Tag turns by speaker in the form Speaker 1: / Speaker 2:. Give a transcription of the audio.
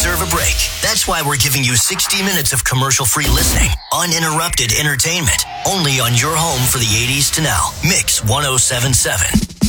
Speaker 1: deserve a break. That's why we're giving you 60 minutes of commercial-free listening, uninterrupted entertainment, only on your home for the 80s to now. Mix 1077.